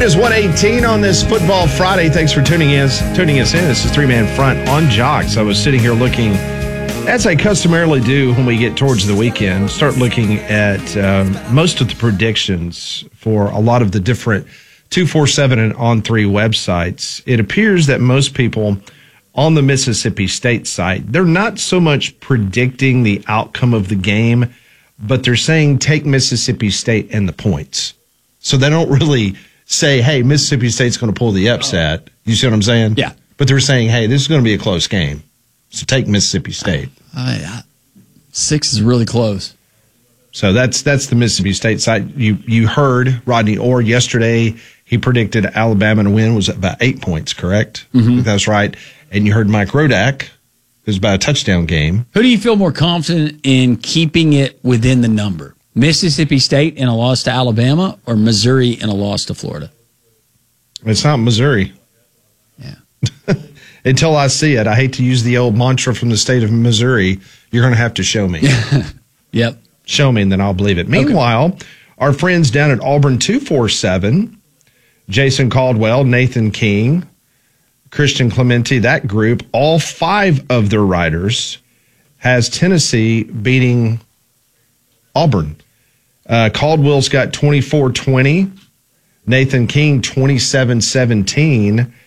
is 1:18 on this Football Friday. Thanks for tuning us in. This is Three Man Front on Jocks. I was sitting here looking, as I customarily do when we get towards the weekend, start looking at most of the predictions for a lot of the different 247 and On3 websites. It appears that most people on the Mississippi State site, they're not so much predicting the outcome of the game, but they're saying take Mississippi State and the points. So they don't really say, hey, Mississippi State's going to pull the upset. You see what I'm saying? Yeah. But they're saying, hey, this is going to be a close game. So take Mississippi State. 6 is really close. So that's the Mississippi State side. You heard Rodney Orr yesterday. He predicted Alabama to win was about 8 points, correct? Mm-hmm. That's right. And you heard Mike Rodak. It was about a touchdown game. Who do you feel more confident in keeping it within the number? Mississippi State in a loss to Alabama or Missouri in a loss to Florida? It's not Missouri. Yeah. Until I see it. I hate to use the old mantra from the state of Missouri. You're going to have to show me. Yep. Show me and then I'll believe it. Meanwhile, our friends down at Auburn 247, Jason Caldwell, Nathan King, Christian Clemente, that group, all 5 of their writers has Tennessee beating Auburn. Caldwell's got 24-20. Nathan King, 27-17.